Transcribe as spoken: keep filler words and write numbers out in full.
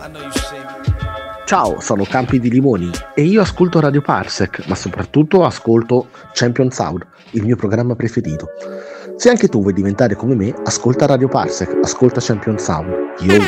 Ciao, sono Campi di Limoni e io ascolto Radio Parsec, ma soprattutto ascolto Champion Sound, il mio programma preferito. Se anche tu vuoi diventare come me, ascolta Radio Parsec, ascolta Champion Sound. Io